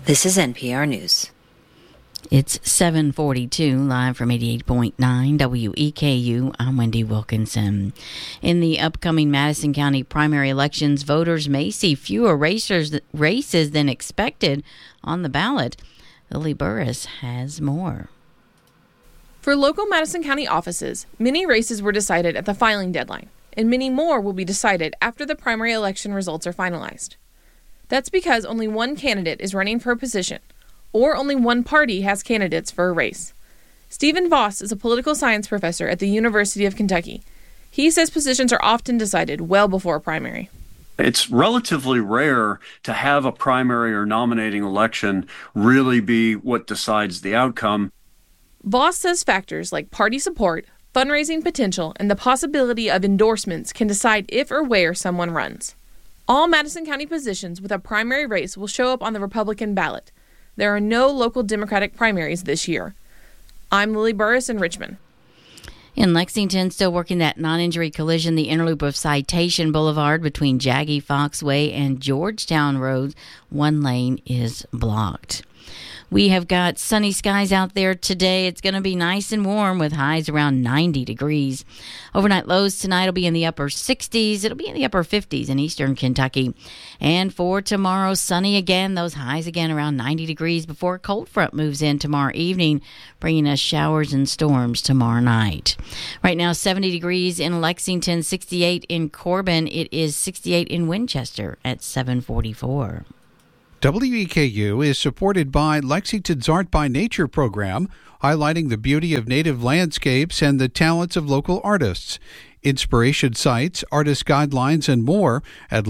This is NPR News. It's 7:42, live from 88.9 WEKU. I'm Wendy Wilkinson. In the upcoming Madison County primary elections, voters may see fewer races than expected on the ballot. Lily Burris has more. For local Madison County offices, many races were decided at the filing deadline, and many more will be decided after the primary election results are finalized. That's because only one candidate is running for a position, or only one party has candidates for a race. Stephen Voss is a political science professor at the University of Kentucky. He says positions are often decided well before a primary. It's relatively rare to have a primary or nominating election really be what decides the outcome. Voss says factors like party support, fundraising potential, and the possibility of endorsements can decide if or where someone runs. All Madison County positions with a primary race will show up on the Republican ballot. There are no local Democratic primaries this year. I'm Lily Burris in Richmond. In Lexington, still working that non-injury collision, the interloop of Citation Boulevard between Jaggy Fox Way and Georgetown Road, one lane is blocked. We have got sunny skies out there today. It's going to be nice and warm with highs around 90 degrees. Overnight lows tonight will be in the upper 60s. It'll be in the upper 50s in eastern Kentucky. And for tomorrow, sunny again. Those highs again around 90 degrees before a cold front moves in tomorrow evening, bringing us showers and storms tomorrow night. Right now, 70 degrees in Lexington, 68 in Corbin. It is 68 in Winchester at 7:44. WEKU is supported by Lexington's Art by Nature program, highlighting the beauty of native landscapes and the talents of local artists. Inspiration sites, artist guidelines, and more at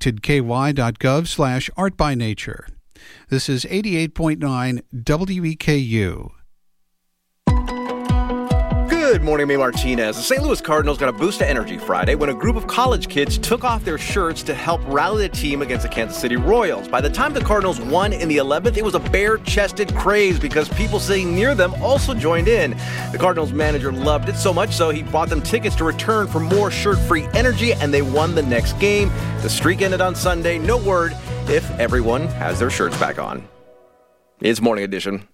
lexingtonky.gov/artbynature. This is 88.9 WEKU. Good morning, May Martinez. The St. Louis Cardinals got a boost of energy Friday when a group of college kids took off their shirts to help rally the team against the Kansas City Royals. By the time the Cardinals won in the 11th, it was a bare-chested craze because people sitting near them also joined in. The Cardinals manager loved it so much so he bought them tickets to return for more shirt-free energy, and they won the next game. The streak ended on Sunday. No word if everyone has their shirts back on. It's Morning Edition.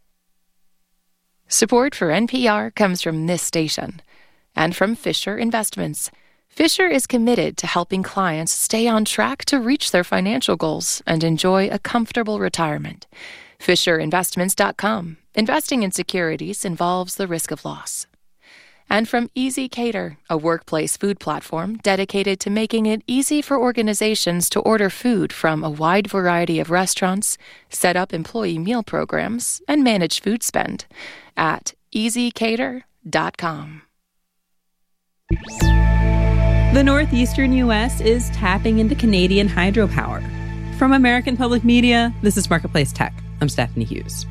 Support for NPR comes from this station and from Fisher Investments. Fisher is committed to helping clients stay on track to reach their financial goals and enjoy a comfortable retirement. FisherInvestments.com. Investing in securities involves the risk of loss. And from Easy Cater, a workplace food platform dedicated to making it easy for organizations to order food from a wide variety of restaurants, set up employee meal programs, and manage food spend at easycater.com. The northeastern U.S. is tapping into Canadian hydropower. From American Public Media, this is Marketplace Tech. I'm Stephanie Hughes.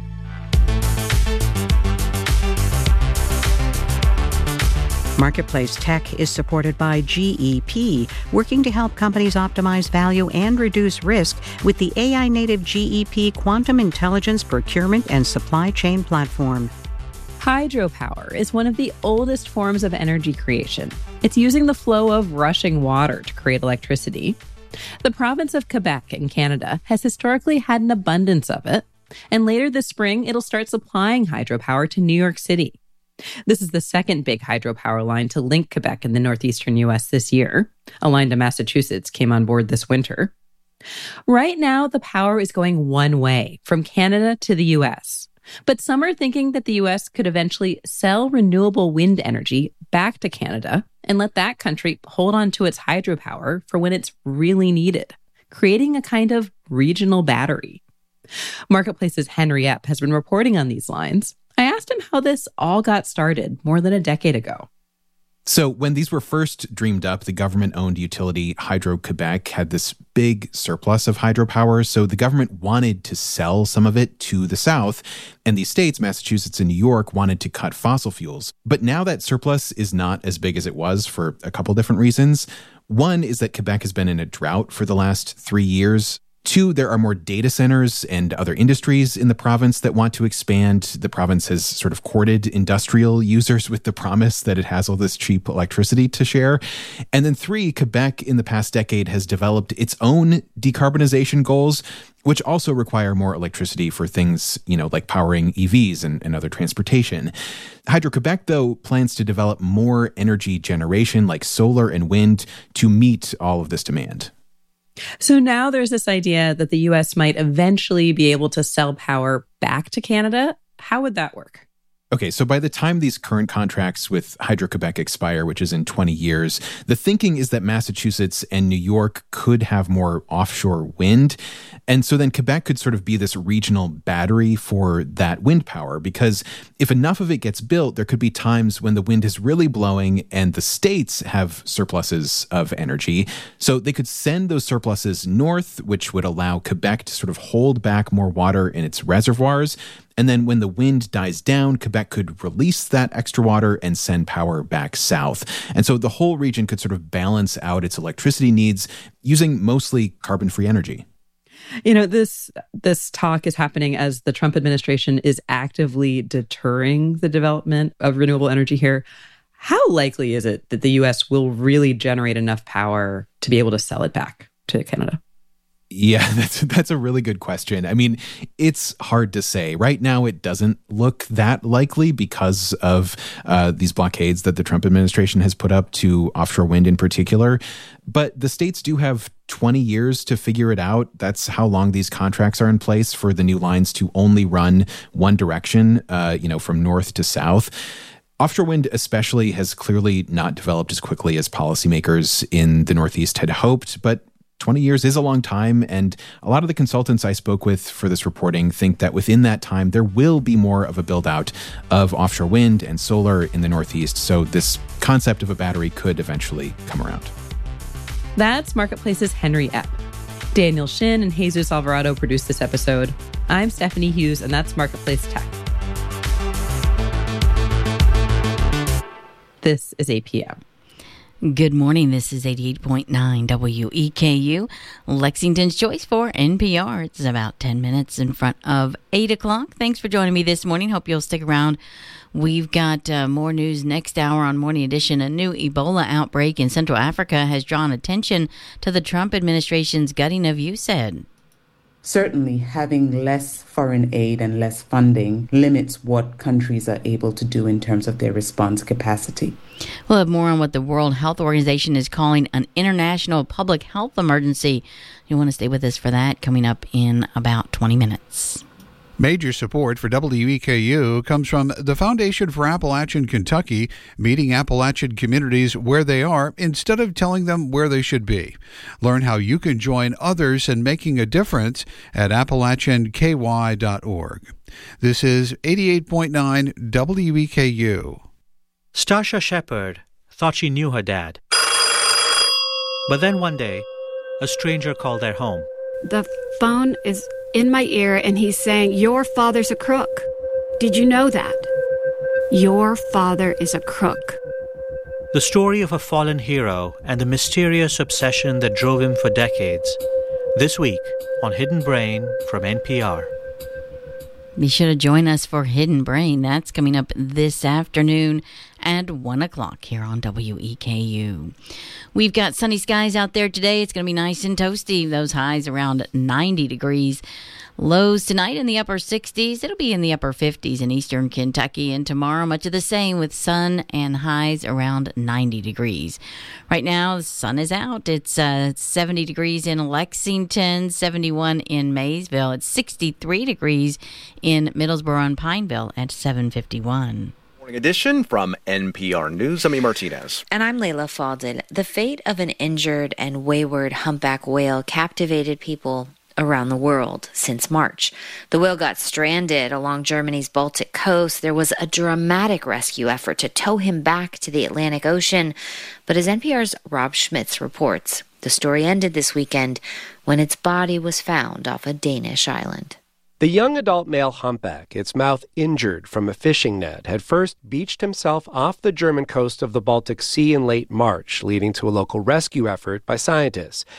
Marketplace Tech is supported by GEP, working to help companies optimize value and reduce risk with the AI-native GEP Quantum Intelligence Procurement and Supply Chain Platform. Hydropower is one of the oldest forms of energy creation. It's using the flow of rushing water to create electricity. The province of Quebec in Canada has historically had an abundance of it, and later this spring, it'll start supplying hydropower to New York City. This is the second big hydropower line to link Quebec and the northeastern U.S. this year. A line to Massachusetts came on board this winter. Right now, the power is going one way, from Canada to the U.S. But some are thinking that the U.S. could eventually sell renewable wind energy back to Canada and let that country hold on to its hydropower for when it's really needed, creating a kind of regional battery. Marketplace's Henry Epp has been reporting on these lines. I asked him how this all got started more than a decade ago. So when these were first dreamed up, the government-owned utility Hydro-Quebec had this big surplus of hydropower, so the government wanted to sell some of it to the South, and these states, Massachusetts and New York, wanted to cut fossil fuels. But now that surplus is not as big as it was for a couple different reasons. One is that Quebec has been in a drought for the last 3 years. 2, there are more data centers and other industries in the province that want to expand. The province has sort of courted industrial users with the promise that it has all this cheap electricity to share. And then 3, Quebec in the past decade has developed its own decarbonization goals, which also require more electricity for things, like powering EVs and other transportation. Hydro-Quebec, though, plans to develop more energy generation like solar and wind to meet all of this demand. So now there's this idea that the U.S. might eventually be able to sell power back to Canada. How would that work? Okay, so by the time these current contracts with Hydro-Quebec expire, which is in 20 years, the thinking is that Massachusetts and New York could have more offshore wind. And so then Quebec could sort of be this regional battery for that wind power, because if enough of it gets built, there could be times when the wind is really blowing and the states have surpluses of energy. So they could send those surpluses north, which would allow Quebec to sort of hold back more water in its reservoirs. And then when the wind dies down, Quebec could release that extra water and send power back south. And so the whole region could sort of balance out its electricity needs using mostly carbon-free energy. This talk is happening as the Trump administration is actively deterring the development of renewable energy here. How likely is it that the U.S. will really generate enough power to be able to sell it back to Canada? Yeah, that's a really good question. I mean, it's hard to say. Right now, it doesn't look that likely because of these blockades that the Trump administration has put up to offshore wind in particular. But the states do have 20 years to figure it out. That's how long these contracts are in place for the new lines to only run one direction, from north to south. Offshore wind especially has clearly not developed as quickly as policymakers in the Northeast had hoped, but 20 years is a long time, and a lot of the consultants I spoke with for this reporting think that within that time, there will be more of a build-out of offshore wind and solar in the Northeast, so this concept of a battery could eventually come around. That's Marketplace's Henry Epp. Daniel Shin and Jesus Alvarado produced this episode. I'm Stephanie Hughes, and that's Marketplace Tech. This is APM. Good morning. This is 88.9 WEKU, Lexington's Choice for NPR. It's about 10 minutes in front of 8 o'clock. Thanks for joining me this morning. Hope you'll stick around. We've got more news next hour on Morning Edition. A new Ebola outbreak in Central Africa has drawn attention to the Trump administration's gutting of USAID. Certainly, having less foreign aid and less funding limits what countries are able to do in terms of their response capacity. We'll have more on what the World Health Organization is calling an international public health emergency. You want to stay with us for that, coming up in about 20 minutes. Major support for WEKU comes from the Foundation for Appalachian Kentucky, meeting Appalachian communities where they are instead of telling them where they should be. Learn how you can join others in making a difference at AppalachianKY.org. This is 88.9 WEKU. Starsha Shepard thought she knew her dad. But then one day, a stranger called their home. The phone is in my ear and he's saying, "Your father's a crook. Did you know that? Your father is a crook." The story of a fallen hero and the mysterious obsession that drove him for decades. This week on Hidden Brain from NPR. Be sure to join us for Hidden Brain. That's coming up this afternoon at 1 o'clock here on WEKU. We've got sunny skies out there today. It's going to be nice and toasty. Those highs around 90 degrees. Lows tonight in the upper 60s. It'll be in the upper 50s in eastern Kentucky. And tomorrow, much of the same with sun and highs around 90 degrees. Right now, the sun is out. It's 70 degrees in Lexington, 71 in Maysville. It's 63 degrees in Middlesboro and Pineville at 7:51. Edition from NPR News. I'm Martinez. And I'm Layla Faldin. The fate of an injured and wayward humpback whale captivated people around the world since March. The whale got stranded along Germany's Baltic coast. There was a dramatic rescue effort to tow him back to the Atlantic Ocean. But as NPR's Rob Schmitz reports, the story ended this weekend when its body was found off a Danish island. The young adult male humpback, its mouth injured from a fishing net, had first beached himself off the German coast of the Baltic Sea in late March, leading to a local rescue effort by scientists.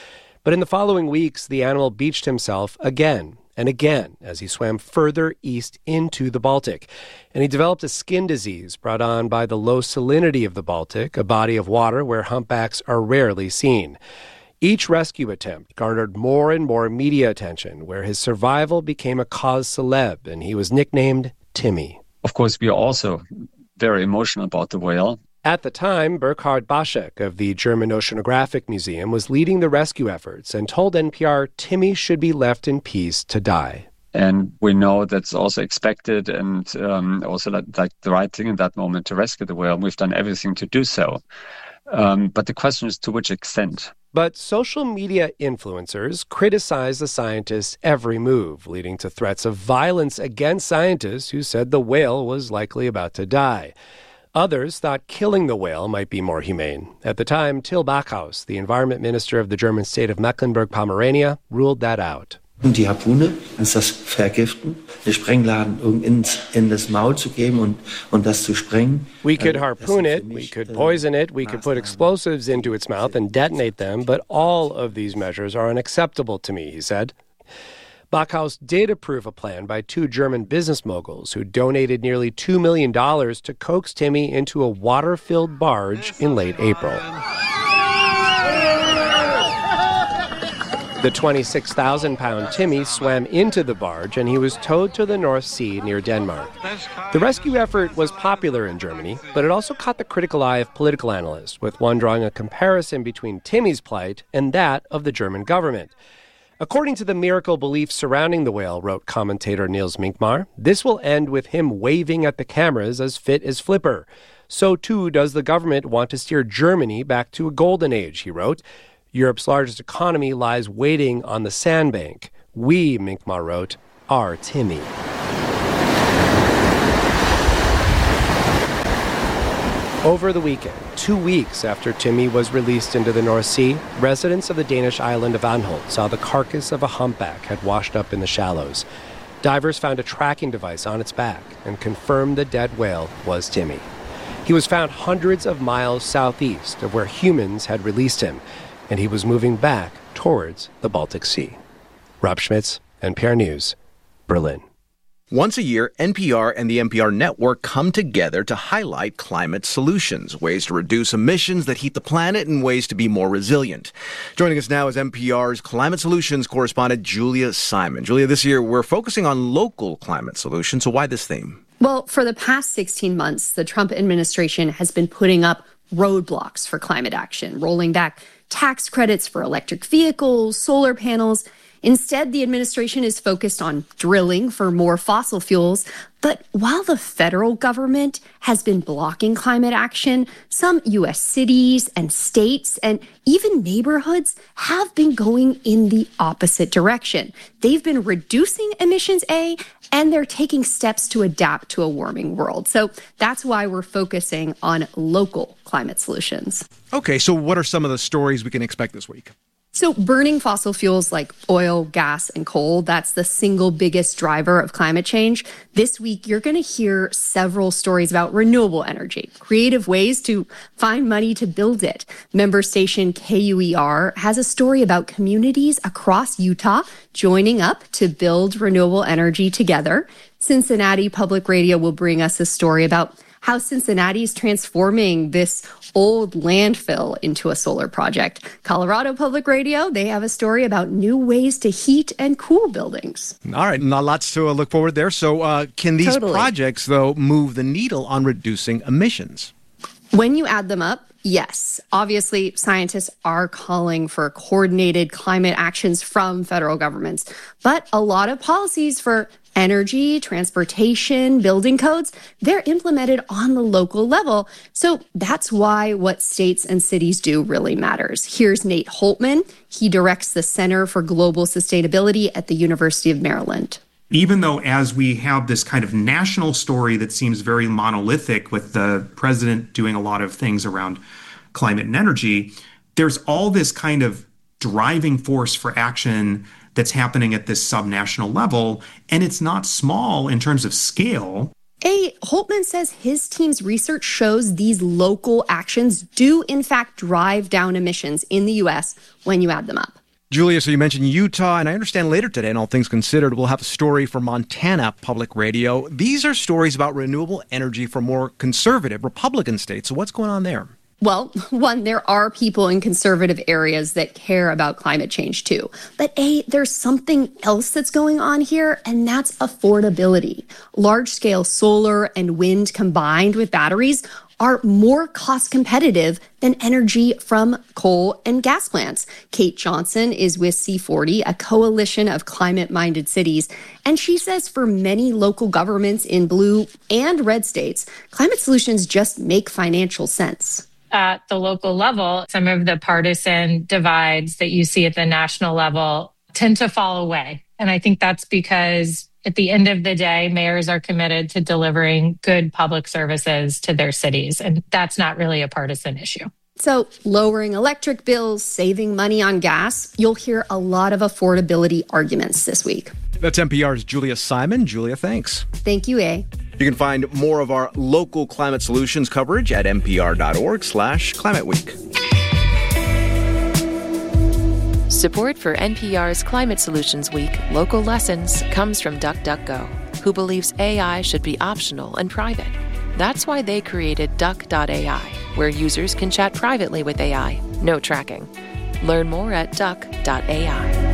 But in the following weeks, the animal beached himself again and again as he swam further east into the Baltic. And he developed a skin disease brought on by the low salinity of the Baltic, a body of water where humpbacks are rarely seen. Each rescue attempt garnered more and more media attention, where his survival became a cause célèbre, and he was nicknamed Timmy. Of course, we are also very emotional about the whale. At the time, Burkhard Baschek of the German Oceanographic Museum was leading the rescue efforts and told NPR Timmy should be left in peace to die. And we know that's also expected and also like the right thing in that moment to rescue the whale. We've done everything to do so. But the question is to which extent? But social media influencers criticize the scientists' every move, leading to threats of violence against scientists who said the whale was likely about to die. Others thought killing the whale might be more humane. At the time, Till Backhaus, the environment minister of the German state of Mecklenburg-Pomerania, ruled that out. Die Harpune, ist das Vergiften, den Sprengladen in das Maul zu geben und das zu sprengen. We could harpoon it, we could poison it, we could put explosives into its mouth and detonate them, but all of these measures are unacceptable to me, he said. Backhaus did approve a plan by two German business moguls who donated nearly $2 million to coax Timmy into a water-filled barge in late April. The 26,000-pound Timmy swam into the barge and he was towed to the North Sea near Denmark. The rescue effort was popular in Germany, but it also caught the critical eye of political analysts, with one drawing a comparison between Timmy's plight and that of the German government. According to the miracle belief surrounding the whale, wrote commentator Niels Minkmar, this will end with him waving at the cameras as fit as Flipper. So too does the government want to steer Germany back to a golden age, he wrote. Europe's largest economy lies waiting on the sandbank. We, Minkmar wrote, are Timmy. Over the weekend, 2 weeks after Timmy was released into the North Sea, residents of the Danish island of Anholt saw the carcass of a humpback had washed up in the shallows. Divers found a tracking device on its back and confirmed the dead whale was Timmy. He was found hundreds of miles southeast of where humans had released him, and he was moving back towards the Baltic Sea. Rob Schmitz, NPR News, Berlin. Once a year, NPR and the NPR network come together to highlight climate solutions, ways to reduce emissions that heat the planet and ways to be more resilient. Joining us now is NPR's Climate Solutions correspondent Julia Simon. Julia, this year we're focusing on local climate solutions, so why this theme? Well, for the past 16 months, the Trump administration has been putting up roadblocks for climate action, rolling back tax credits for electric vehicles, solar panels. Instead, the administration is focused on drilling for more fossil fuels. But while the federal government has been blocking climate action, some U.S. cities and states and even neighborhoods have been going in the opposite direction. They've been reducing emissions, and they're taking steps to adapt to a warming world. So that's why we're focusing on local climate solutions. Okay, so what are some of the stories we can expect this week? So burning fossil fuels like oil, gas, and coal, that's the single biggest driver of climate change. This week, you're going to hear several stories about renewable energy, creative ways to find money to build it. Member station KUER has a story about communities across Utah joining up to build renewable energy together. Cincinnati Public Radio will bring us a story about how Cincinnati is transforming this old landfill into a solar project. Colorado Public Radio, they have a story about new ways to heat and cool buildings. All right, not lots to look forward there. So can these projects, though, move the needle on reducing emissions? When you add them up, yes. Obviously, scientists are calling for coordinated climate actions from federal governments. But a lot of policies for energy, transportation, building codes, they're implemented on the local level. So that's why what states and cities do really matters. Here's Nate Holtman. He directs the Center for Global Sustainability at the University of Maryland. Even though as we have this kind of national story that seems very monolithic with the president doing a lot of things around climate and energy, there's all this kind of driving force for action that's happening at this subnational level, and it's not small in terms of scale. Holtman says his team's research shows these local actions do in fact drive down emissions in the U.S. when you add them up. Julia, so you mentioned Utah, and I understand later today, in All Things Considered, we'll have a story for Montana Public Radio. These are stories about renewable energy for more conservative Republican states. So what's going on there? Well, one, there are people in conservative areas that care about climate change too. But there's something else that's going on here, and that's affordability. Large-scale solar and wind combined with batteries are more cost competitive than energy from coal and gas plants. Kate Johnson is with C40, a coalition of climate-minded cities, and she says for many local governments in blue and red states, climate solutions just make financial sense. At the local level, some of the partisan divides that you see at the national level tend to fall away. And I think that's because at the end of the day, mayors are committed to delivering good public services to their cities. And that's not really a partisan issue. So lowering electric bills, saving money on gas, you'll hear a lot of affordability arguments this week. That's NPR's Julia Simon. Julia, thanks. Thank you, A. You can find more of our local climate solutions coverage at npr.org/Climate Week. Support for NPR's Climate Solutions Week Local Lessons comes from DuckDuckGo, who believes AI should be optional and private. That's why they created Duck.ai, where users can chat privately with AI, no tracking. Learn more at Duck.ai.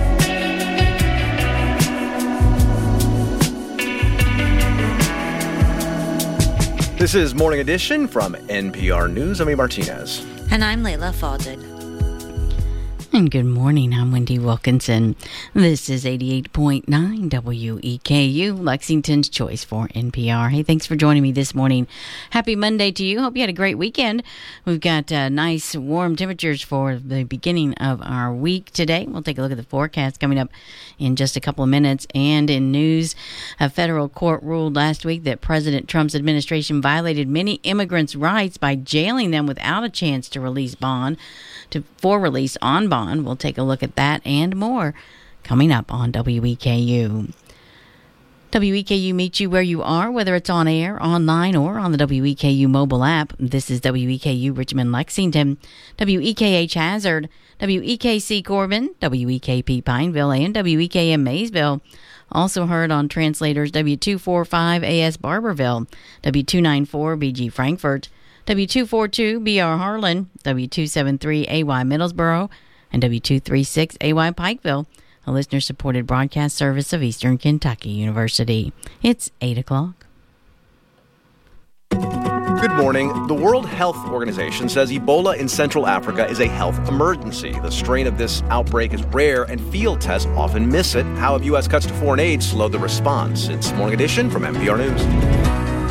This is Morning Edition from NPR News. I'm Amy Martinez. And I'm Layla Falded. And good morning, I'm Wendy Wilkinson. This is 88.9 WEKU, Lexington's choice for NPR. Hey, thanks for joining me this morning. Happy Monday to you. Hope you had a great weekend. We've got nice warm temperatures for the beginning of our week today. We'll take a look at the forecast coming up in just a couple of minutes. And in news, a federal court ruled last week that President Trump's administration violated many immigrants' rights by jailing them without a chance to release for release on bond. We'll take a look at that and more coming up on WEKU. WEKU meets you where you are, whether it's on air, online, or on the WEKU mobile app. This is WEKU Richmond, Lexington, WEKH Hazard, WEKC Corbin, WEKP Pineville, and WEKM Maysville. Also heard on translators W245AS Barberville, W294 BG Frankfort, W242 BR Harlan, W273 AY Middlesboro, and W236 AY Pikeville, a listener-supported broadcast service of Eastern Kentucky University. It's 8 o'clock. Good morning. The World Health Organization says Ebola in Central Africa is a health emergency. The strain of this outbreak is rare and field tests often miss it. How have U.S. cuts to foreign aid slowed the response? It's Morning Edition from NPR News.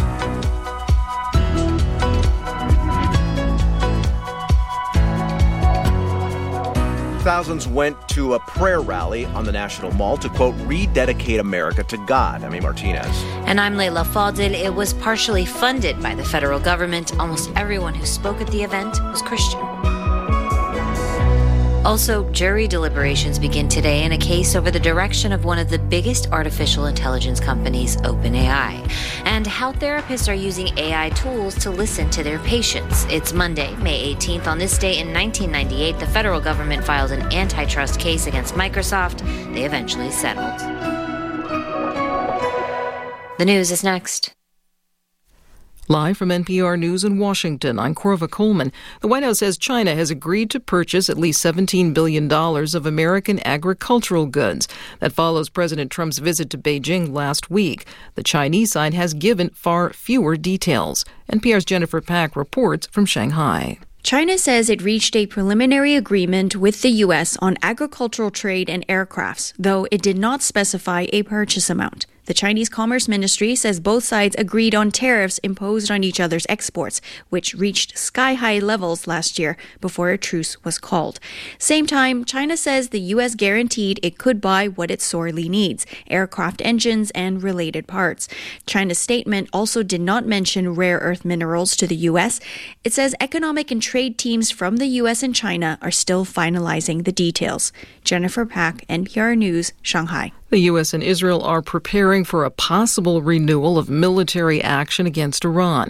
Thousands went to a prayer rally on the National Mall to, quote, rededicate America to God. I'm Amy Martinez. And I'm Layla Faldil. It was partially funded by the federal government. Almost everyone who spoke at the event was Christian. Also, jury deliberations begin today in a case over the direction of one of the biggest artificial intelligence companies, OpenAI, and how therapists are using AI tools to listen to their patients. It's Monday, May 18th. On this day in 1998, the federal government filed an antitrust case against Microsoft. They eventually settled. The news is next. Live from NPR News in Washington, I'm Corva Coleman. The White House says China has agreed to purchase at least $17 billion of American agricultural goods. That follows President Trump's visit to Beijing last week. The Chinese side has given far fewer details. NPR's Jennifer Pack reports from Shanghai. China says it reached a preliminary agreement with the U.S. on agricultural trade and aircrafts, though it did not specify a purchase amount. The Chinese Commerce Ministry says both sides agreed on tariffs imposed on each other's exports, which reached sky-high levels last year before a truce was called. Same time, China says the U.S. guaranteed it could buy what it sorely needs, aircraft engines and related parts. China's statement also did not mention rare earth minerals to the U.S. It says economic and trade teams from the U.S. and China are still finalizing the details. Jennifer Pack, NPR News, Shanghai. The U.S. and Israel are preparing for a possible renewal of military action against Iran.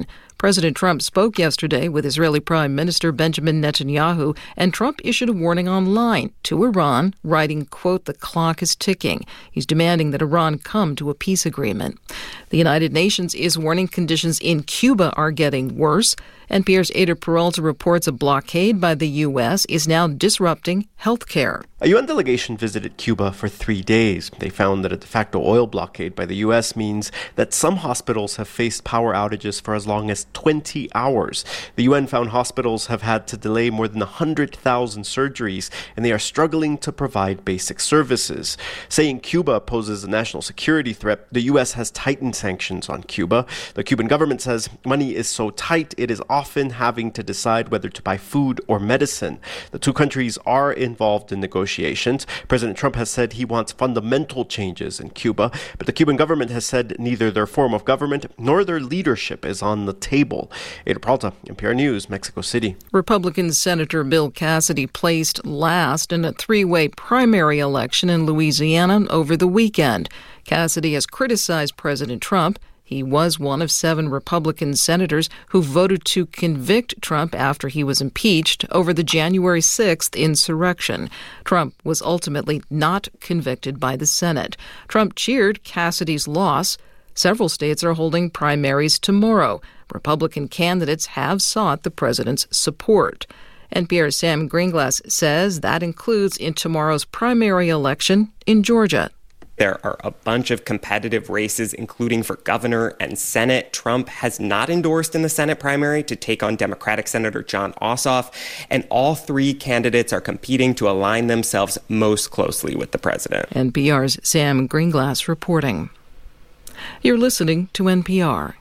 President Trump spoke yesterday with Israeli Prime Minister Benjamin Netanyahu, and Trump issued a warning online to Iran, writing, quote, "The clock is ticking." He's demanding that Iran come to a peace agreement. The United Nations is warning conditions in Cuba are getting worse. NPR's Ada Peralta reports a blockade by the U.S. is now disrupting health care. A UN delegation visited Cuba for 3 days. They found that a de facto oil blockade by the U.S. means that some hospitals have faced power outages for as long as 20 hours. The UN found hospitals have had to delay more than 100,000 surgeries, and they are struggling to provide basic services. Saying Cuba poses a national security threat, the U.S. has tightened sanctions on Cuba. The Cuban government says money is so tight it is often having to decide whether to buy food or medicine. The two countries are involved in negotiations. President Trump has said he wants fundamental changes in Cuba, but the Cuban government has said neither their form of government nor their leadership is on the table. Ada Peralta, NPR News, Mexico City. Republican Senator Bill Cassidy placed last in a three-way primary election in Louisiana over the weekend. Cassidy has criticized President Trump. He was one of 7 Republican senators who voted to convict Trump after he was impeached over the January 6th insurrection. Trump was ultimately not convicted by the Senate. Trump cheered Cassidy's loss. Several states are holding primaries tomorrow. Republican candidates have sought the president's support. NPR's Sam Greenglass says that includes in tomorrow's primary election in Georgia. There are a bunch of competitive races, including for governor and Senate. Trump has not endorsed in the Senate primary to take on Democratic Senator Jon Ossoff, and all 3 candidates are competing to align themselves most closely with the president. NPR's Sam Greenglass reporting. You're listening to NPR.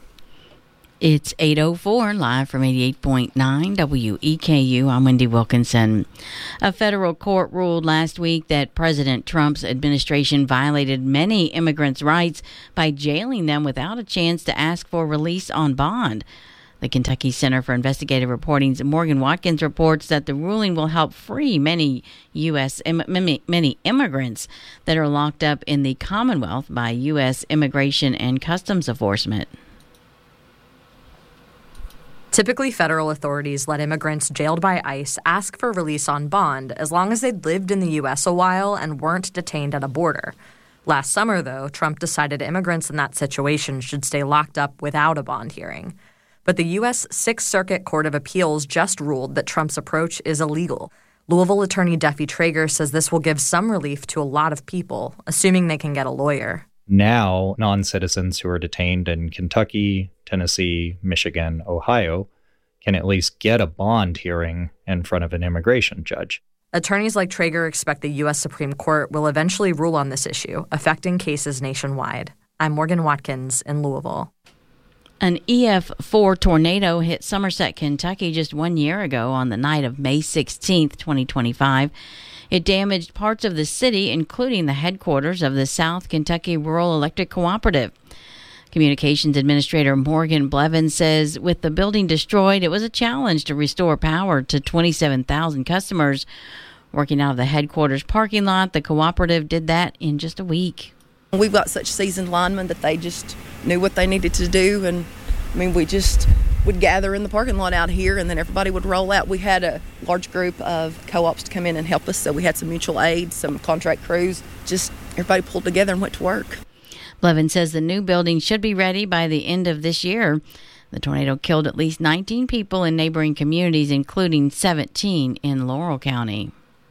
It's 8:04, live from 88.9 WEKU. I'm Wendy Wilkinson. A federal court ruled last week that President Trump's administration violated many immigrants' rights by jailing them without a chance to ask for release on bond. The Kentucky Center for Investigative Reporting's Morgan Watkins reports that the ruling will help free many immigrants that are locked up in the Commonwealth by U.S. Immigration and Customs Enforcement. Typically, federal authorities let immigrants jailed by ICE ask for release on bond as long as they'd lived in the U.S. a while and weren't detained at a border. Last summer, though, Trump decided immigrants in that situation should stay locked up without a bond hearing. But the U.S. Sixth Circuit Court of Appeals just ruled that Trump's approach is illegal. Louisville attorney Duffy Traeger says this will give some relief to a lot of people, assuming they can get a lawyer. Now, non-citizens who are detained in Kentucky, Tennessee, Michigan, Ohio can at least get a bond hearing in front of an immigration judge. Attorneys like Traeger expect the U.S. Supreme Court will eventually rule on this issue, affecting cases nationwide. I'm Morgan Watkins in Louisville. An EF4 tornado hit Somerset, Kentucky just 1 year ago on the night of May 16, 2025. It damaged parts of the city, including the headquarters of the South Kentucky Rural Electric Cooperative. Communications Administrator Morgan Blevins says with the building destroyed, it was a challenge to restore power to 27,000 customers. Working out of the headquarters parking lot, the cooperative did that in just a week. We've got such seasoned linemen that they just knew what they needed to do. And, we just would gather in the parking lot out here, and then everybody would roll out. We had a large group of co-ops to come in and help us, so we had some mutual aid, some contract crews. Just everybody pulled together and went to work. Blevins says the new building should be ready by the end of this year. The tornado killed at least 19 people in neighboring communities, including 17 in Laurel County.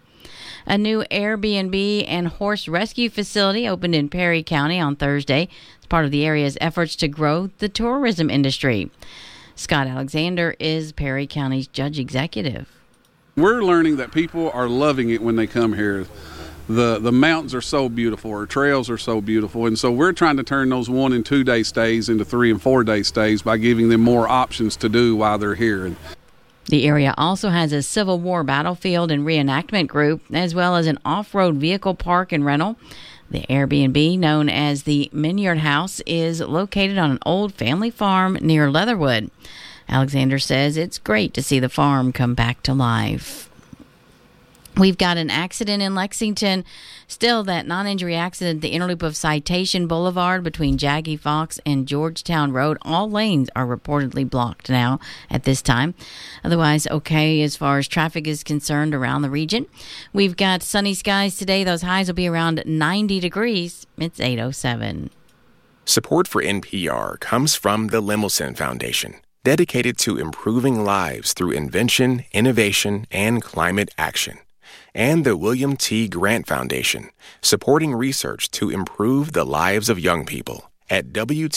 A new Airbnb and horse rescue facility opened in Perry County on Thursday. It's part of the area's efforts to grow the tourism industry. Scott Alexander is Perry County's judge executive. We're learning that people are loving it when they come here. The mountains are so beautiful, our trails are so beautiful, and so we're trying to turn those 1 and 2 day stays into 3 and 4 day stays by giving them more options to do while they're here. The area also has a Civil War battlefield and reenactment group, as well as an off-road vehicle park and rental. The Airbnb, known as the Minyard House, is located on an old family farm near Leatherwood. Alexander says it's great to see the farm come back to life. We've got an accident in Lexington. Still, that non-injury accident, the interloop of Citation Boulevard between Jaggy Fox and Georgetown Road. All lanes are reportedly blocked now at this time. Otherwise, okay as far as traffic is concerned around the region. We've got sunny skies today. Those highs will be around 90 degrees. It's 8:07. Support for NPR comes from the Lemelson Foundation, dedicated to improving lives through invention, innovation, and climate action. And the William T. Grant Foundation, supporting research to improve the lives of young people at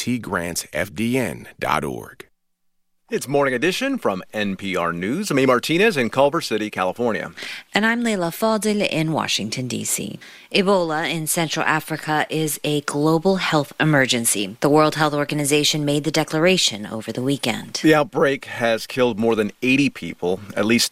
wtgrantfdn.org. It's Morning Edition from NPR News. I'm A. Martinez in Culver City, California. And I'm Leila Fadil in Washington, D.C. Ebola in Central Africa is a global health emergency. The World Health Organization made the declaration over the weekend. The outbreak has killed more than 80 people. At least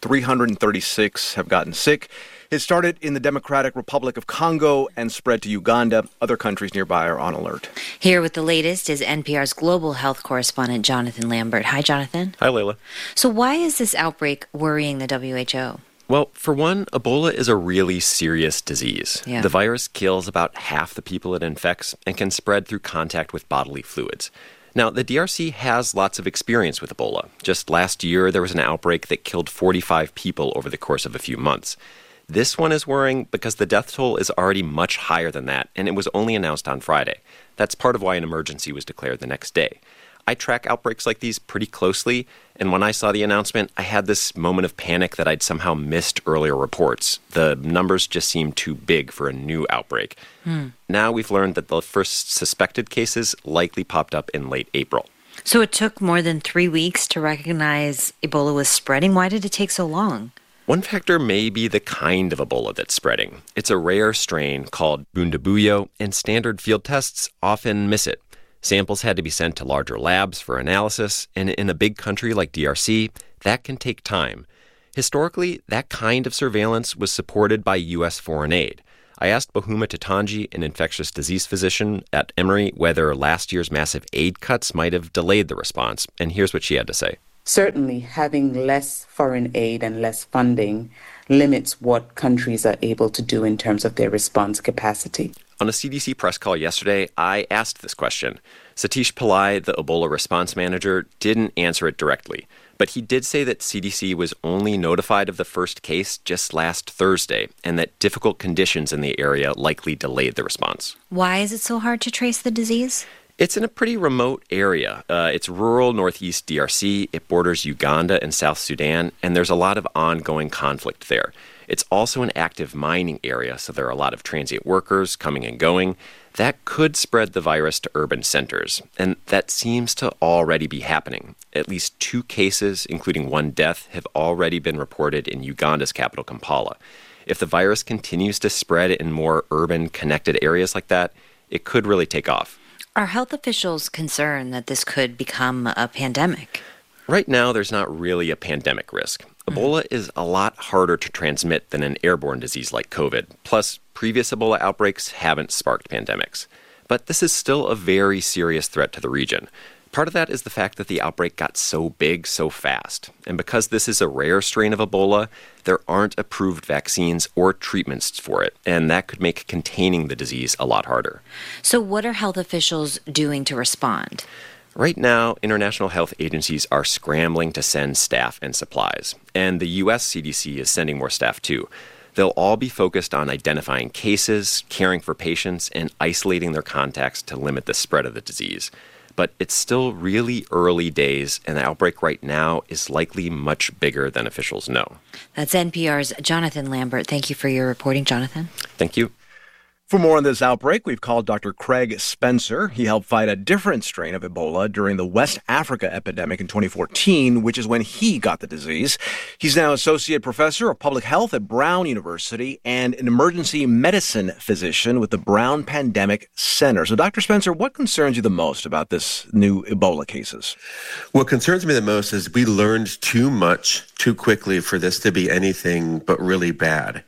336 have gotten sick. It started in the Democratic Republic of Congo and spread to Uganda. Other countries nearby are on alert. Here with the latest is NPR's global health correspondent, Jonathan Lambert. Hi, Jonathan. Hi, Layla. So why is this outbreak worrying the WHO? Well, for one, Ebola is a really serious disease. Yeah. The virus kills about half the people it infects and can spread through contact with bodily fluids. Now, the DRC has lots of experience with Ebola. Just last year, there was an outbreak that killed 45 people over the course of a few months. This one is worrying because the death toll is already much higher than that, and it was only announced on Friday. That's part of why an emergency was declared the next day. I track outbreaks like these pretty closely, and when I saw the announcement, I had this moment of panic that I'd somehow missed earlier reports. The numbers just seemed too big for a new outbreak. Now we've learned that the first suspected cases likely popped up in late April. So it took more than 3 weeks to recognize Ebola was spreading? Why did it take so long? One factor may be the kind of Ebola that's spreading. It's a rare strain called Bundibugyo, and standard field tests often miss it. Samples had to be sent to larger labs for analysis, and in a big country like DRC, that can take time. Historically, that kind of surveillance was supported by U.S. foreign aid. I asked Bohuma Tatanji, an infectious disease physician at Emory, whether last year's massive aid cuts might have delayed the response, and here's what she had to say. Certainly, having less foreign aid and less funding limits what countries are able to do in terms of their response capacity. On a CDC press call yesterday, I asked this question. Satish Pillai, the Ebola response manager, didn't answer it directly, but he did say that CDC was only notified of the first case just last Thursday, and that difficult conditions in the area likely delayed the response. Why is it so hard to trace the disease? It's in a pretty remote area. It's rural northeast DRC. It borders Uganda and South Sudan, and there's a lot of ongoing conflict there. It's also an active mining area, so there are a lot of transient workers coming and going. That could spread the virus to urban centers, and that seems to already be happening. At least 2 cases, including 1 death, have already been reported in Uganda's capital, Kampala. If the virus continues to spread in more urban, connected areas like that, it could really take off. Are health officials concerned that this could become a pandemic? Right now, there's not really a pandemic risk. Ebola is a lot harder to transmit than an airborne disease like COVID. Plus, previous Ebola outbreaks haven't sparked pandemics. But this is still a very serious threat to the region. Part of that is the fact that the outbreak got so big so fast. And because this is a rare strain of Ebola, there aren't approved vaccines or treatments for it. And that could make containing the disease a lot harder. So what are health officials doing to respond? Right now, international health agencies are scrambling to send staff and supplies. And the U.S. CDC is sending more staff too. They'll all be focused on identifying cases, caring for patients, and isolating their contacts to limit the spread of the disease. But it's still really early days, and the outbreak right now is likely much bigger than officials know. That's NPR's Jonathan Lambert. Thank you for your reporting, Jonathan. Thank you. For more on this outbreak, we've called Dr. Craig Spencer. He helped fight a different strain of Ebola during the West Africa epidemic in 2014, which is when he got the disease. He's now Associate Professor of Public Health at Brown University and an emergency medicine physician with the Brown Pandemic Center. So, Dr. Spencer, what concerns you the most about this new Ebola cases? What concerns me the most is we learned too much too quickly for this to be anything but really bad.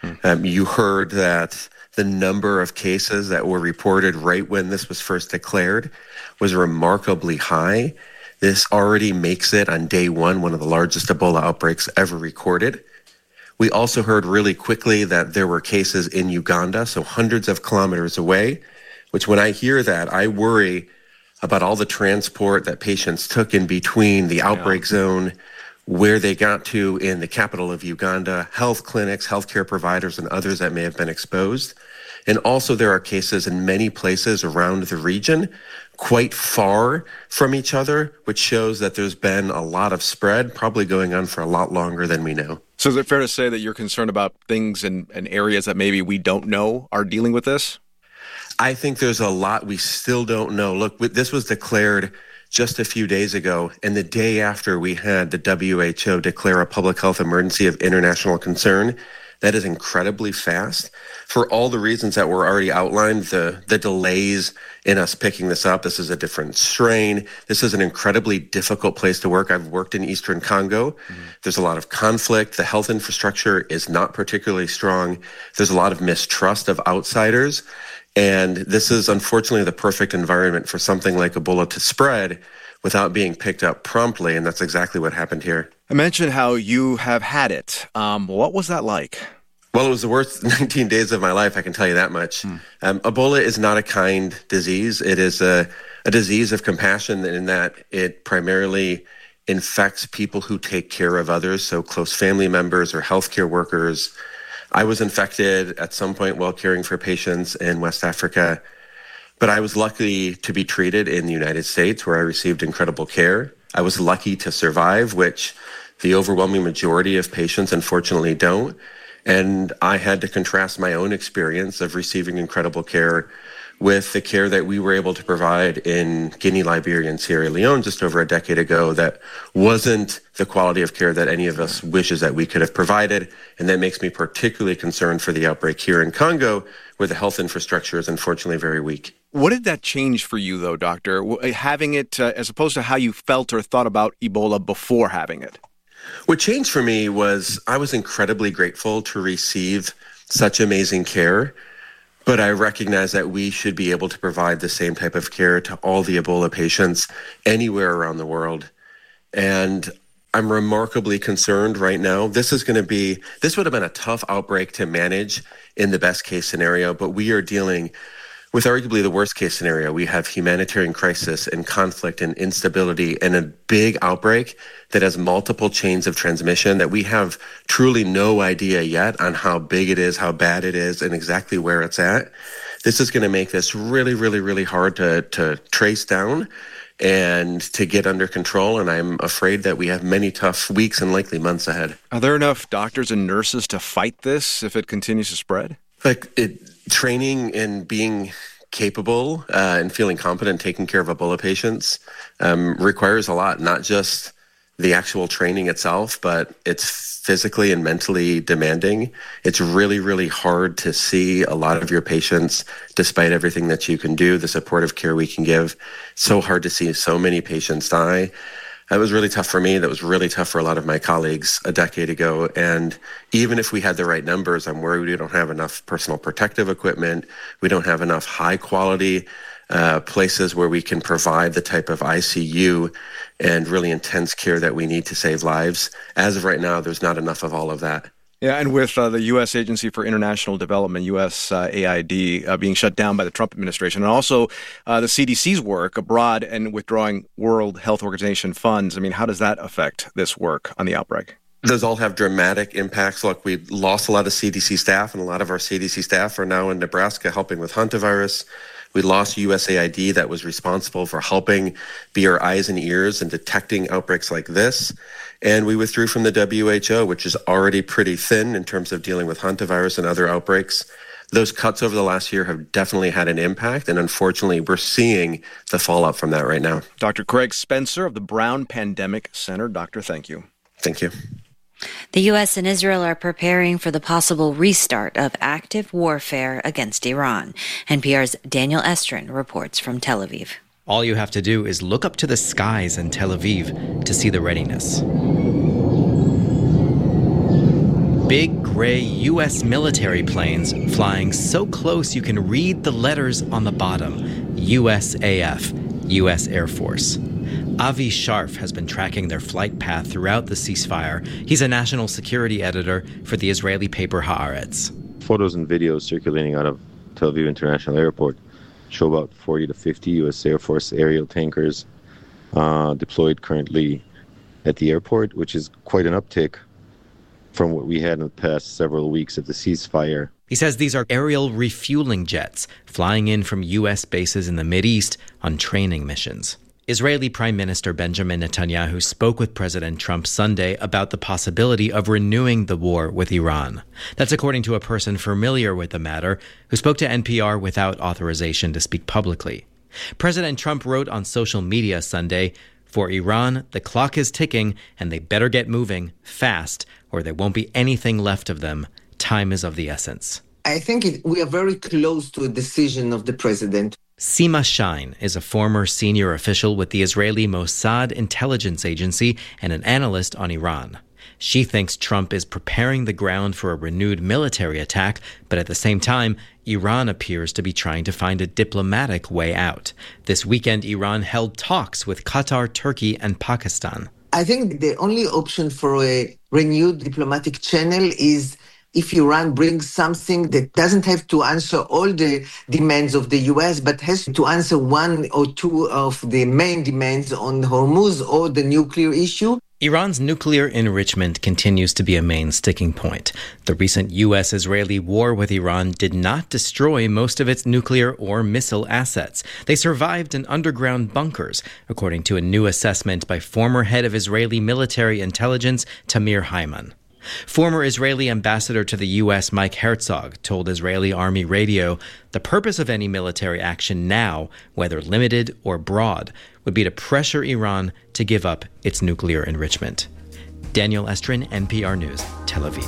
You heard that the number of cases that were reported right when this was first declared was remarkably high. This already makes it, on day one of the largest Ebola outbreaks ever recorded. We also heard really quickly that there were cases in Uganda, so hundreds of kilometers away, which when I hear that, I worry about all the transport that patients took in between the outbreak zone, where they got to in the capital of Uganda, health clinics, healthcare providers, and others that may have been exposed. And also there are cases in many places around the region, quite far from each other, which shows that there's been a lot of spread, probably going on for a lot longer than we know. So is it fair to say that you're concerned about things in areas that maybe we don't know are dealing with this? I think there's a lot we still don't know. Look, this was declared just a few days ago, and the day after we had the WHO declare a public health emergency of international concern. That is incredibly fast. For all the reasons that were already outlined, the delays in us picking this up, this is a different strain. This is an incredibly difficult place to work. I've worked in Eastern Congo. There's a lot of conflict. The health infrastructure is not particularly strong. There's a lot of mistrust of outsiders. And this is unfortunately the perfect environment for something like Ebola to spread without being picked up promptly. And that's exactly what happened here. I mentioned how you have had it. What was that like? Well, it was the worst 19 days of my life, I can tell you that much. Ebola is not a kind disease. It is a disease of compassion in that it primarily infects people who take care of others, so close family members or healthcare workers. I was infected at some point while caring for patients in West Africa, but I was lucky to be treated in the United States, where I received incredible care. I was lucky to survive, which the overwhelming majority of patients unfortunately don't. And I had to contrast my own experience of receiving incredible care with the care that we were able to provide in Guinea, Liberia, and Sierra Leone just over a decade ago that wasn't the quality of care that any of us wishes that we could have provided. And that makes me particularly concerned for the outbreak here in Congo, where the health infrastructure is unfortunately very weak. What did that change for you, though, Doctor, having it as opposed to how you felt or thought about Ebola before having it? What changed for me was I was incredibly grateful to receive such amazing care, but I recognize that we should be able to provide the same type of care to all the Ebola patients anywhere around the world. And I'm remarkably concerned right now. This would have been a tough outbreak to manage in the best case scenario, but we are dealing with arguably the worst case scenario. We have humanitarian crisis and conflict and instability and a big outbreak that has multiple chains of transmission that we have truly no idea yet on how big it is, how bad it is, and exactly where it's at. This is going to make this really, really, really hard to trace down and to get under control. And I'm afraid that we have many tough weeks and likely months ahead. Are there enough doctors and nurses to fight this if it continues to spread? Training and being capable and feeling competent taking care of Ebola patients requires a lot, not just the actual training itself, but it's physically and mentally demanding. It's really, really hard to see a lot of your patients, despite everything that you can do, the supportive care we can give. It's so hard to see so many patients die. That was really tough for me. That was really tough for a lot of my colleagues a decade ago. And even if we had the right numbers, I'm worried we don't have enough personal protective equipment. We don't have enough high quality places where we can provide the type of ICU and really intense care that we need to save lives. As of right now, there's not enough of all of that. Yeah, and with the U.S. Agency for International Development, USAID, being shut down by the Trump administration, and also the CDC's work abroad and withdrawing World Health Organization funds, how does that affect this work on the outbreak? Those all have dramatic impacts. Look, we lost a lot of CDC staff, and a lot of our CDC staff are now in Nebraska helping with hantavirus. We lost USAID that was responsible for helping be our eyes and ears and detecting outbreaks like this. And we withdrew from the WHO, which is already pretty thin in terms of dealing with hantavirus and other outbreaks. Those cuts over the last year have definitely had an impact, and unfortunately, we're seeing the fallout from that right now. Dr. Craig Spencer of the Brown Pandemic Center. Doctor, thank you. Thank you. The U.S. and Israel are preparing for the possible restart of active warfare against Iran. NPR's Daniel Estrin reports from Tel Aviv. All you have to do is look up to the skies in Tel Aviv to see the readiness. Big gray U.S. military planes flying so close you can read the letters on the bottom. USAF, U.S. Air Force. Avi Sharf has been tracking their flight path throughout the ceasefire. He's a national security editor for the Israeli paper Haaretz. Photos and videos circulating out of Tel Aviv International Airport show about 40 to 50 U.S. Air Force aerial tankers deployed currently at the airport, which is quite an uptick from what we had in the past several weeks of the ceasefire. He says these are aerial refueling jets flying in from U.S. bases in the Mideast on training missions. Israeli Prime Minister Benjamin Netanyahu spoke with President Trump Sunday about the possibility of renewing the war with Iran. That's according to a person familiar with the matter who spoke to NPR without authorization to speak publicly. President Trump wrote on social media Sunday, "For Iran, the clock is ticking and they better get moving fast or there won't be anything left of them. Time is of the essence." I think we are very close to a decision of the president. Sima Shine is a former senior official with the Israeli Mossad intelligence agency and an analyst on Iran. She thinks Trump is preparing the ground for a renewed military attack, but at the same time, Iran appears to be trying to find a diplomatic way out. This weekend, Iran held talks with Qatar, Turkey, and Pakistan. I think the only option for a renewed diplomatic channel is if Iran brings something that doesn't have to answer all the demands of the U.S., but has to answer one or two of the main demands on Hormuz or the nuclear issue. Iran's nuclear enrichment continues to be a main sticking point. The recent U.S.-Israeli war with Iran did not destroy most of its nuclear or missile assets. They survived in underground bunkers, according to a new assessment by former head of Israeli military intelligence, Tamir Haiman. Former Israeli ambassador to the U.S. Mike Herzog told Israeli Army Radio the purpose of any military action now, whether limited or broad, would be to pressure Iran to give up its nuclear enrichment. Daniel Estrin, NPR News, Tel Aviv.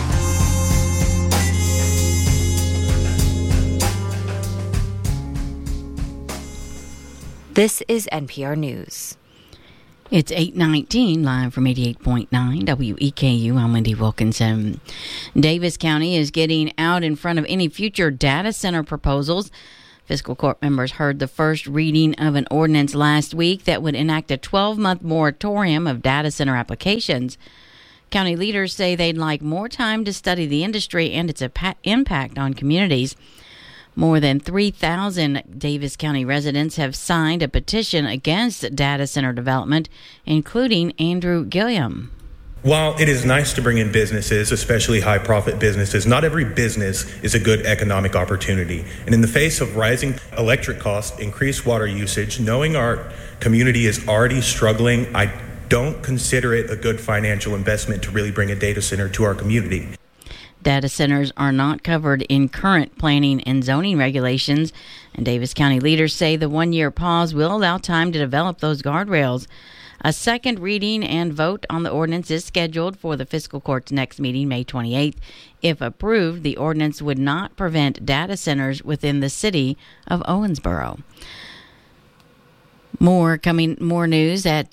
This is NPR News. It's 8:19, live from 88.9 WEKU. I'm Wendy Wilkinson. Davis County is getting out in front of any future data center proposals. Fiscal court members heard the first reading of an ordinance last week that would enact a 12-month moratorium of data center applications. County leaders say they'd like more time to study the industry and its impact on communities. More than 3,000 Davis County residents have signed a petition against data center development, including Andrew Gilliam. While it is nice to bring in businesses, especially high-profit businesses, not every business is a good economic opportunity. And in the face of rising electric costs, increased water usage, knowing our community is already struggling, I don't consider it a good financial investment to really bring a data center to our community. Data centers are not covered in current planning and zoning regulations, and Davis County leaders say the one-year pause will allow time to develop those guardrails. A second reading and vote on the ordinance is scheduled for the fiscal court's next meeting, May 28th. If approved, the ordinance would not prevent data centers within the city of Owensboro. More news at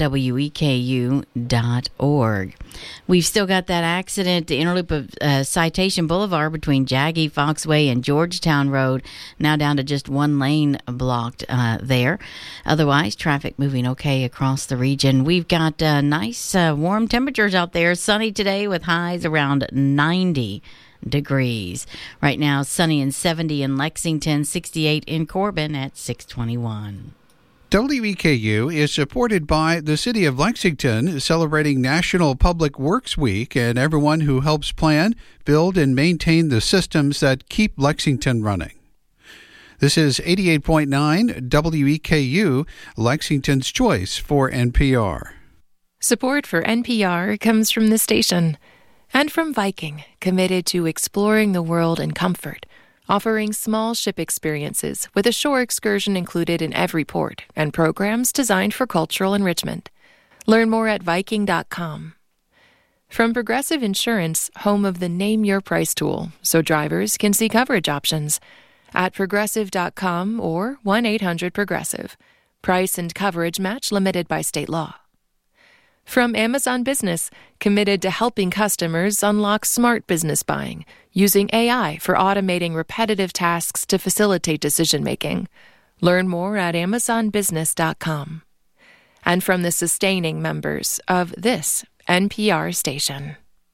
weku.org. We've still got that accident, the interloop of Citation Boulevard between Jaggi Foxway and Georgetown Road, now down to just one lane blocked there. Otherwise, traffic moving okay across the region. We've got nice warm temperatures out there, sunny today with highs around 90 degrees. Right now, sunny and 70 in Lexington, 68 in Corbin at 621. WEKU is supported by the City of Lexington, celebrating National Public Works Week, and everyone who helps plan, build, and maintain the systems that keep Lexington running. This is 88.9 WEKU, Lexington's choice for NPR. Support for NPR comes from the station and from Viking, committed to exploring the world in comfort, offering small ship experiences with a shore excursion included in every port and programs designed for cultural enrichment. Learn more at Viking.com. From Progressive Insurance, home of the Name Your Price tool, so drivers can see coverage options. At Progressive.com or 1-800-PROGRESSIVE. Price and coverage match limited by state law. From Amazon Business, committed to helping customers unlock smart business buying, using AI for automating repetitive tasks to facilitate decision-making. Learn more at amazonbusiness.com. and from the sustaining members of this NPR station.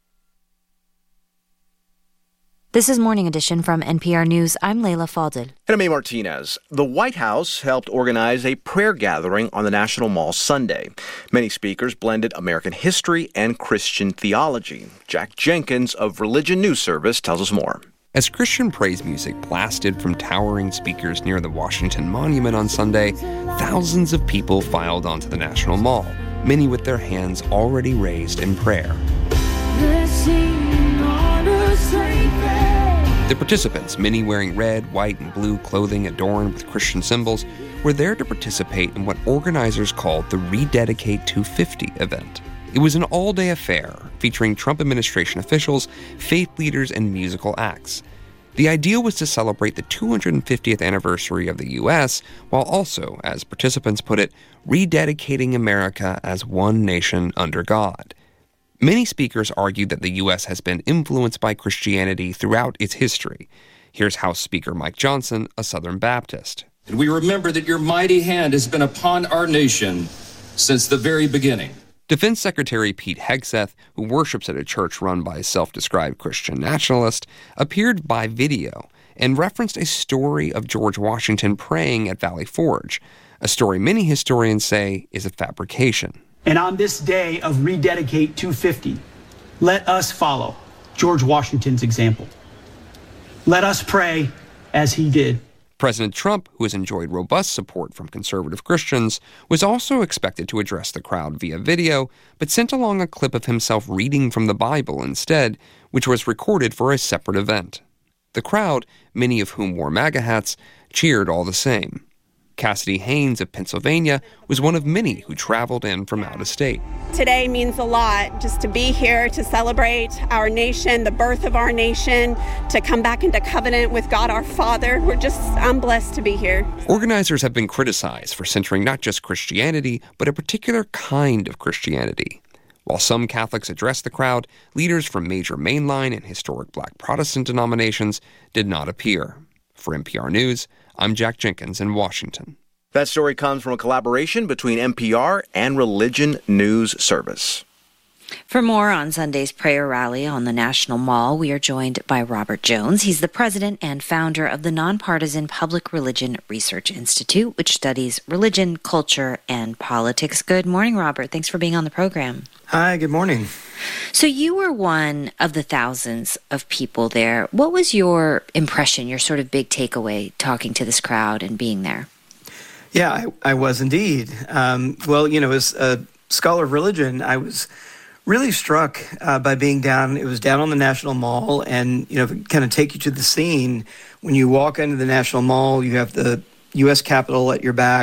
This is Morning Edition from NPR News. I'm Leila Fadel. And I'm A. Martinez. The White House helped organize a prayer gathering on the National Mall Sunday. Many speakers blended American history and Christian theology. Jack Jenkins of Religion News Service tells us more. As Christian praise music blasted from towering speakers near the Washington Monument on Sunday, thousands of people filed onto the National Mall, many with their hands already raised in prayer. The participants, many wearing red, white, and blue clothing adorned with Christian symbols, were there to participate in what organizers called the Rededicate 250 event. It was an all-day affair featuring Trump administration officials, faith leaders, and musical acts. The idea was to celebrate the 250th anniversary of the U.S., while also, as participants put it, rededicating America as one nation under God. Many speakers argued that the U.S. has been influenced by Christianity throughout its history. Here's House Speaker Mike Johnson, a Southern Baptist. And we remember that your mighty hand has been upon our nation since the very beginning. Defense Secretary Pete Hegseth, who worships at a church run by a self-described Christian nationalist, appeared by video and referenced a story of George Washington praying at Valley Forge, a story many historians say is a fabrication. And on this day of Rededicate 250, let us follow George Washington's example. Let us pray as he did. President Trump, who has enjoyed robust support from conservative Christians, was also expected to address the crowd via video, but sent along a clip of himself reading from the Bible instead, which was recorded for a separate event. The crowd, many of whom wore MAGA hats, cheered all the same. Cassidy Haynes of Pennsylvania was one of many who traveled in from out of state. Today means a lot, just to be here to celebrate our nation, the birth of our nation, to come back into covenant with God our Father. I'm blessed to be here. Organizers have been criticized for centering not just Christianity, but a particular kind of Christianity. While some Catholics addressed the crowd, leaders from major mainline and historic Black Protestant denominations did not appear. For NPR News, I'm Jack Jenkins in Washington. That story comes from a collaboration between NPR and Religion News Service. For more on Sunday's prayer rally on the National Mall, we are joined by Robert Jones. He's the president and founder of the nonpartisan Public Religion Research Institute, which studies religion, culture, and politics. Good morning, Robert. Thanks for being on the program. Hi, good morning. So you were one of the thousands of people there. What was your impression, your sort of big takeaway talking to this crowd and being there? Yeah, I was indeed. As a scholar of religion, I was really struck by being down. It was down on the National Mall, and kind of take you to the scene. When you walk into the National Mall, you have the U.S. Capitol at your back.